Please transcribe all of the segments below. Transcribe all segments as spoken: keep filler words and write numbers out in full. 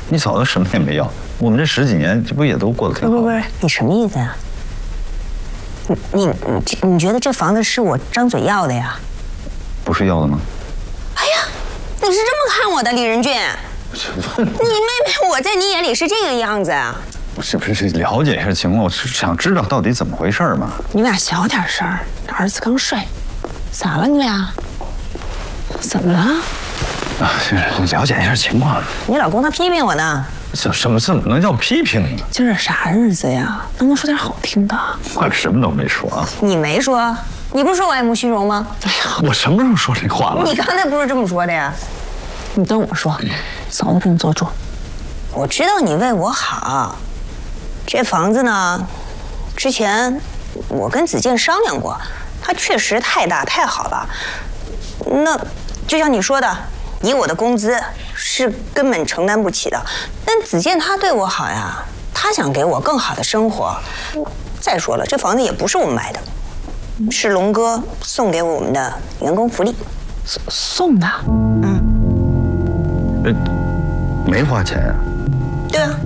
你嫂子什么也没要，我们这十几年这不也都过得挺好？ 不不是，你什么意思啊？你你你你觉得这房子是我张嘴要的呀？ 不是要的吗？ 哎呀，你是这么看我的，李仁俊？你妹妹我在你眼里是这个样子啊？ 不是不是，是了解一下情况，我是想知道到底怎么回事嘛。 你们俩小点声，儿子刚睡，咋了你俩？怎么了？ 啊，是了解一下情况。 你老公他批评我呢。 什什么怎么能叫批评呢？ 今儿啥日子呀？能不能说点好听的？ 我什么都没说啊。 你没说？你不是说我爱慕虚荣吗？ 哎呀，我什么时候说这话了？ 你刚才不是这么说的呀？ 你等我说，嫂子给你做主。 我知道你为我好。这房子呢，之前我跟子健商量过，它确实太大太好了。那就像你说的，以我的工资是根本承担不起的。但子健他对我好呀，他想给我更好的生活。再说了，这房子也不是我们买的，是龙哥送给我们的员工福利。 送送的？ 嗯。 呃，没花钱啊？ 对啊。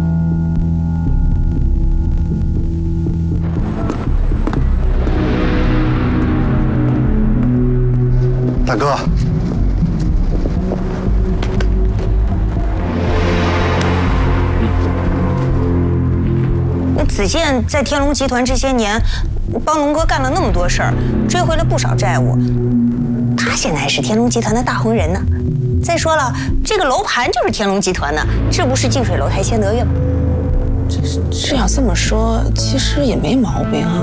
大哥， 那子健在天龙集团这些年，帮龙哥干了那么多事儿，追回了不少债务。他现在是天龙集团的大红人呢。再说了，这个楼盘就是天龙集团的，这不是近水楼台先得月吗？ 这这要这么说，其实也没毛病啊。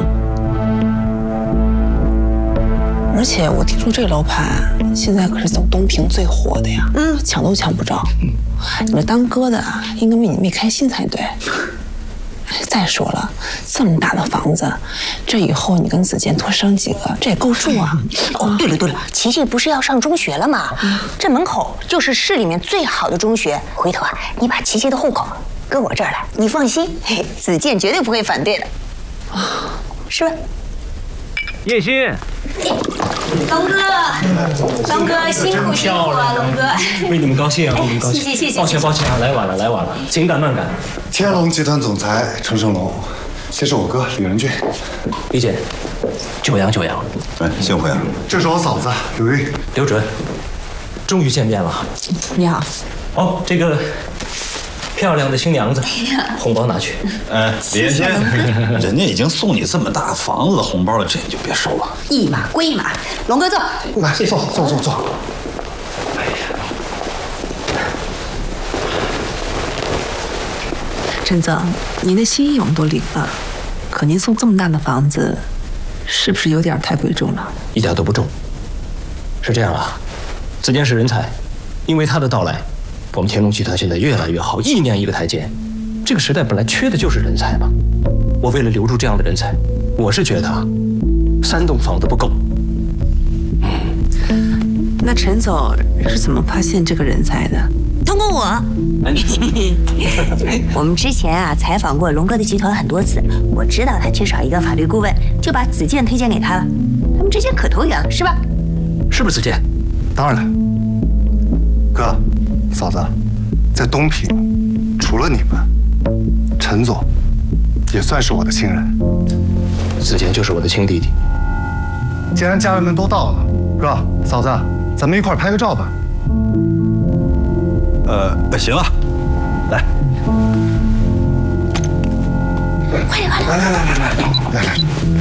而且我听说这个楼盘现在可是走东平最火的呀，嗯，抢都抢不着。嗯，你们当哥的应该为你妹开心才对。再说了，这么大的房子，这以后你跟子健多生几个，这也够住啊。 哦，对了对了，琪琪不是要上中学了吗？嗯、这门口就是市里面最好的中学。回头啊，你把琪琪的户口搁我这儿来，你放心，嘿，子健绝对不会反对的，是吧？ 叶欣。 龙哥，龙哥辛苦辛苦啊，龙哥！ 为你们高兴啊，为你们高兴。 谢谢谢谢。 抱歉抱歉啊，来晚了来晚了，紧赶慢赶。 天龙集团总裁程胜龙，这是我哥李仁俊。 李姐，久仰久仰。 哎，幸会啊。 这是我嫂子刘玉。 刘准，终于见面了。 你好。 哦，这个漂亮的新娘子，红包拿去。 哎，李彦先，人家已经送你这么大房子的红包了，这你就别收了。 一码归一码，龙哥坐。 来，坐坐坐坐。 哎呀， 陈总，您的心意我们都领了，可您送这么大的房子，是不是有点太贵重了？ 一点都不重。是这样啊，子健是人才，因为他的到来，我们天龙集团现在越来越好，一年一个台阶。这个时代本来缺的就是人才嘛。我为了留住这样的人才，我是觉得啊，三栋房子不够。 那陈总是怎么发现这个人才的？ 通过我。我们之前啊采访过龙哥的集团很多次，我知道他缺少一个法律顾问，就把子健推荐给他了。他们之间可投缘了，是吧？ 是不是子健？ 当然。哥，嫂子，在东平，除了你们，陈总也算是我的亲人。 子健就是我的亲弟弟。 既然家人们都到了，哥，嫂子，咱们一块儿拍个照吧。 呃，行啊，来， 快点快点， 来来来来来来来。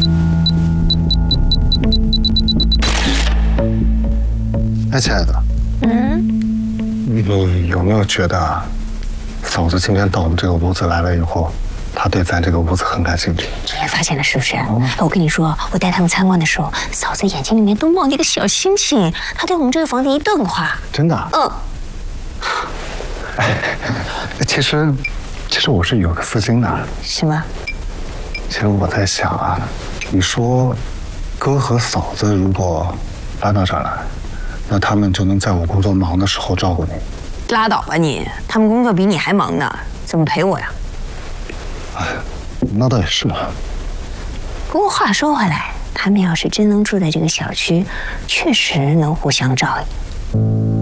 哎，亲爱的，嗯，你有没有觉得，嫂子今天到我们这个屋子来了以后，她对咱这个屋子很感兴趣？ 你也发现了是不是？我跟你说，我带他们参观的时候，嫂子眼睛里面都冒着一个小星星，她对我们这个房子一顿夸。 真的？ 嗯。 哎，其实，其实我是有个私心的。 什么？ 其实我在想啊，你说，哥和嫂子如果搬到这儿来，那他们就能在我工作忙的时候照顾你。 拉倒吧你，他们工作比你还忙呢，怎么陪我呀？ 哎，那倒也是嘛。 不过话说回来，他们要是真能住在这个小区，确实能互相照应。